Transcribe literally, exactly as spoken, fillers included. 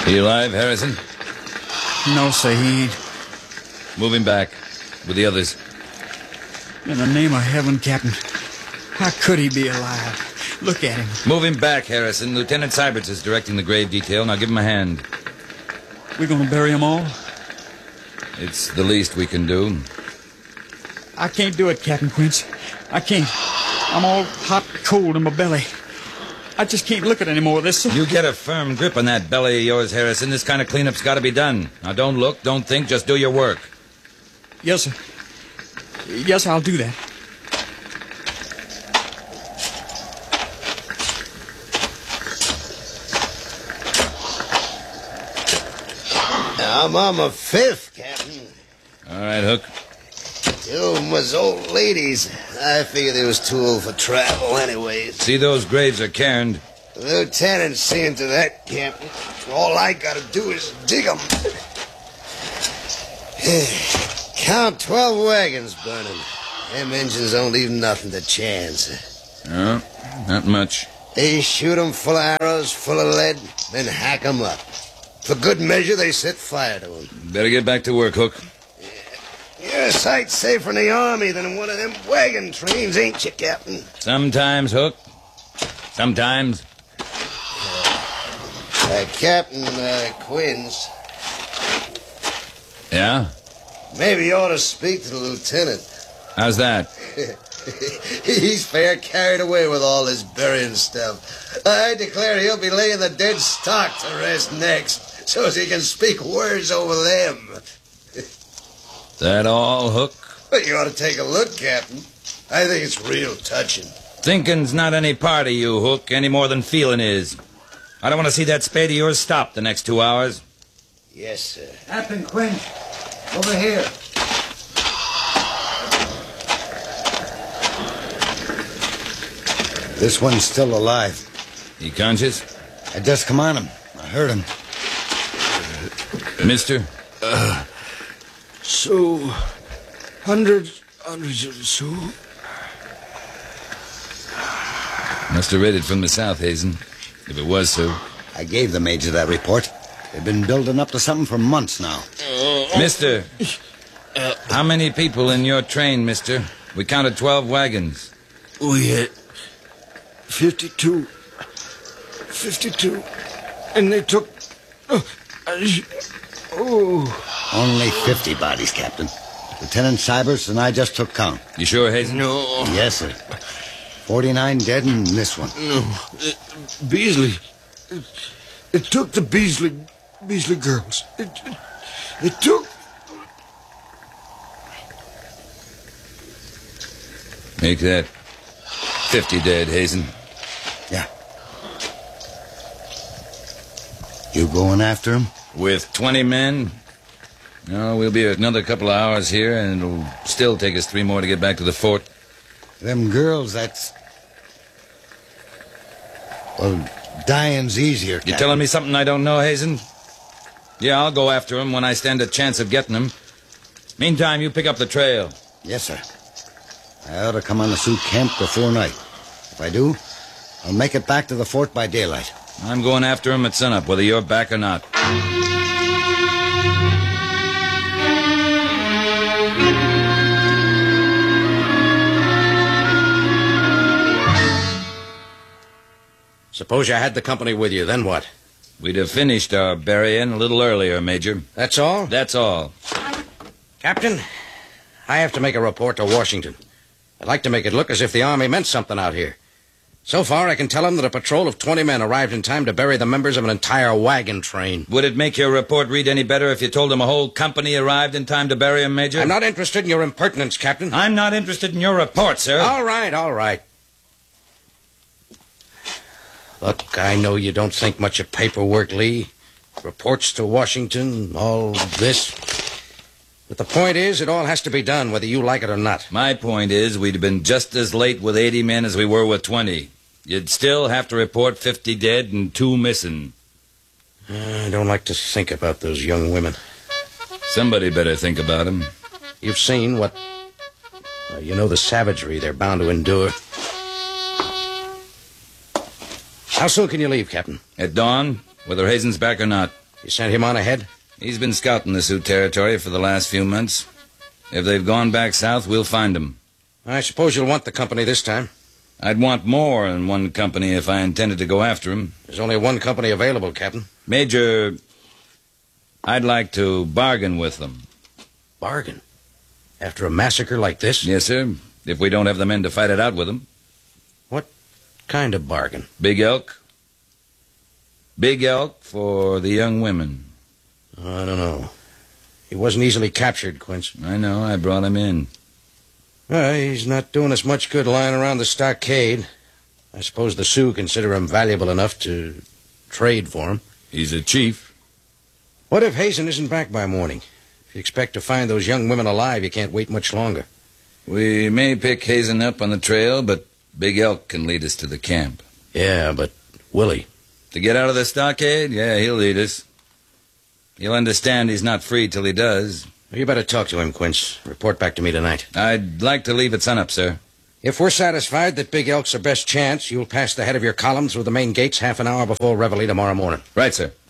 He alive, Harrison? No, sir, he ain't. Move him back with the others. In the name of heaven, Captain, how could he be alive? Look at him. Move him back, Harrison. Lieutenant Syberts is directing the grave detail. Now give him a hand. We gonna bury them all? It's the least we can do. I can't do it, Captain Quince. I can't. I'm all hot and cold in my belly. I just can't look at any more of this. You get a firm grip on that belly of yours, Harrison. This kind of cleanup's got to be done. Now, don't look, don't think, just do your work. Yes, sir. Yes, I'll do that. I'm on my fifth, Captain. All right, Hook. Two of them was old ladies. I figured they was too old for travel anyways. See, those graves are cairned. The lieutenant's seeing to that, Captain. All I gotta do is dig them. Count twelve wagons burning. Them engines don't leave nothing to chance. No, not much. They shoot 'em full of arrows, full of lead, then hack 'em up. For good measure, they set fire to 'em. Better get back to work, Hook. You're a sight safer in the army than in one of them wagon trains, ain't you, Captain? Sometimes, Hook. Sometimes. Uh, Captain uh, Quince. Yeah? Maybe you ought to speak to the lieutenant. How's that? He's fair carried away with all this burying stuff. I declare he'll be laying the dead stock to rest next, so as he can speak words over them. That all, Hook? But you ought to take a look, Captain. I think it's real touching. Thinking's not any part of you, Hook, any more than feeling is. I don't want to see that spade of yours stop the next two hours. Yes, sir. Captain Quinn, over here. This one's still alive. He conscious? I just come on him. I heard him. Mister? Uh, so, hundreds, hundreds of Sioux. Must have raided from the south, Hazen. If it was so. I gave the major that report. They've been building up to something for months now. Mister, uh, how many people in your train, mister? We counted twelve wagons. We had fifty-two. Fifty-two. And they took... Oh, oh. Only fifty bodies, Captain. Lieutenant Syberts and I just took count. You sure, Hazen? No. Yes, sir. Forty-nine dead in this one. No. It, Beasley. It, it took the Beasley... Beasley girls. It, it, it took... Make that fifty dead, Hazen. Yeah. You going after him? With twenty men? No, we'll be another couple of hours here, and it'll still take us three more to get back to the fort. Them girls, that's... Well, dying's easier, Captain. You telling me something I don't know, Hazen? Yeah, I'll go after him when I stand a chance of getting him. Meantime, you pick up the trail. Yes, sir. I ought to come on the Sioux camp before night. If I do, I'll make it back to the fort by daylight. I'm going after him at sunup, whether you're back or not. Suppose you had the company with you, then what? We'd have finished our burying a little earlier, Major. That's all? That's all. Captain, I have to make a report to Washington. I'd like to make it look as if the Army meant something out here. So far, I can tell him that a patrol of twenty men arrived in time to bury the members of an entire wagon train. Would it make your report read any better if you told him a whole company arrived in time to bury him, Major? I'm not interested in your impertinence, Captain. I'm not interested in your report, sir. All right, all right. Look, I know you don't think much of paperwork, Lee. Reports to Washington, all this. But the point is, it all has to be done, whether you like it or not. My point is, we'd have been just as late with eighty men as we were with twenty. You'd still have to report fifty dead and two missing. I don't like to think about those young women. Somebody better think about them. You've seen what... Uh, you know the savagery they're bound to endure. How soon can you leave, Captain? At dawn, whether Hazen's back or not. You sent him on ahead? He's been scouting the Sioux territory for the last few months. If they've gone back south, we'll find them. I suppose you'll want the company this time. I'd want more than one company if I intended to go after him. There's only one company available, Captain. Major, I'd like to bargain with them. Bargain? After a massacre like this? Yes, sir. If we don't have the men to fight it out with them. What kind of bargain? Big elk. Big elk for the young women. I don't know. He wasn't easily captured, Quince. I know. I brought him in. Well, he's not doing us much good lying around the stockade. I suppose the Sioux consider him valuable enough to trade for him. He's a chief. What if Hazen isn't back by morning? If you expect to find those young women alive, you can't wait much longer. We may pick Hazen up on the trail, but Big Elk can lead us to the camp. Yeah, but Willie? To get out of the stockade? Yeah, he'll lead us. He'll understand he's not free till he does. You better talk to him, Quince. Report back to me tonight. I'd like to leave at sunup, sir. If we're satisfied that Big Elk's our best chance, you'll pass the head of your column through the main gates half an hour before reveille tomorrow morning. Right, sir.